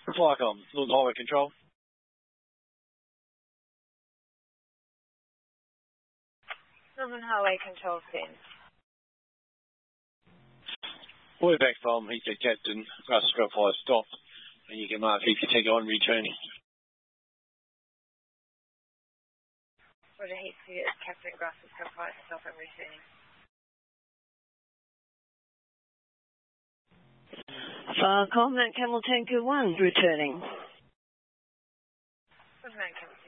Flycom, Northern Highway Control. Northern Highway Control, Finn. We're back from Heathcote Captain, Russell Stroke 5 stopped, and you can mark Heathcote Tango on returning. Roger, Heathcote Captain, Russell Stroke 5 stop and returning. Flycom, Camel Tango 1 returning. Good night, Camel